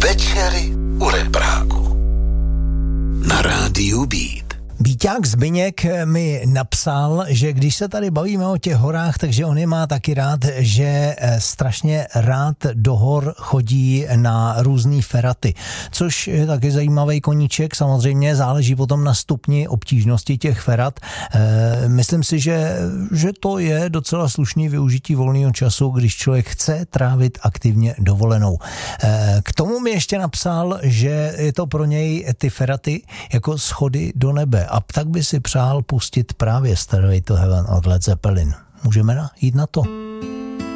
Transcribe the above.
Večery u Repráku na rádiu Beat. Bíťák Zbyněk mi napsal, že když se tady bavíme o těch horách, takže on je má taky rád, že strašně rád do hor chodí na různý feraty, což je taky zajímavý koníček, samozřejmě záleží potom na stupni obtížnosti těch ferat. Myslím si, že to je docela slušný využití volného času, když člověk chce trávit aktivně dovolenou. K tomu mi ještě napsal, že je to pro něj ty feraty jako schody do nebe. A tak by si přál pustit právě Stairway to Heaven od Led Zeppelin. Můžeme jít na to?